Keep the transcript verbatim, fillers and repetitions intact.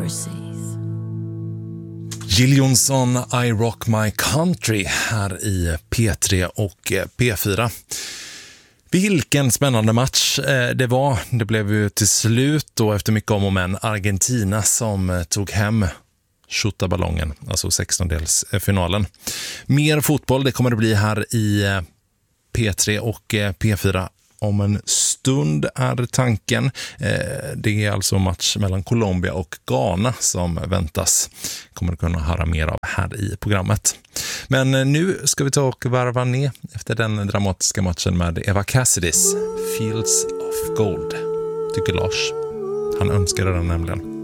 overseas. Jill Johnson, I Rock My Country här i P tre och P fyra. Vilken spännande match det var. Det blev ju till slut då efter mycket om och men Argentina som tog hem skjuttaballongen, alltså sextondelsfinalen. Mer fotboll, det kommer det bli här i P tre och P fyra om en stund är tanken. Det är alltså match mellan Colombia och Ghana som väntas. Kommer du kunna höra mer av här i programmet. Men nu ska vi ta och varva ner efter den dramatiska matchen med Eva Cassidys Fields of Gold. Tycker Lars. Han önskade den nämligen.